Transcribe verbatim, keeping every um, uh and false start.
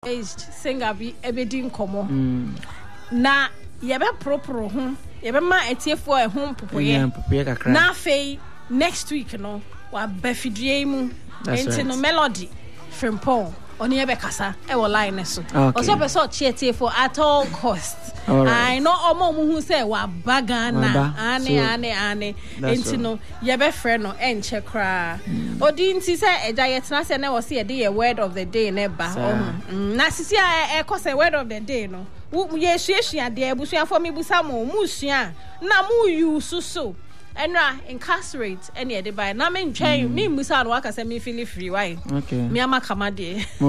singer bi ebedi nkomo na ye be propro ho ye be ma etiefo e ho popoye na fei next week no wa bafidie mu enti no melody frimpong oni ebe kasa e wo line so o so be so chietiefo at all costs. I know omo mu hu say wa bagana ane ane ane enti no ye be frɛ no enche kra odi nti say eja yetena say na wo say dey a word of the day na ba na sisi e ko say word of the day no ye hyehyia de abusuafo me busa mo mu sua na mu yu suso enra incarcerate ene de by na me ntwen me musa no aka say me feel free why okay me ama kama de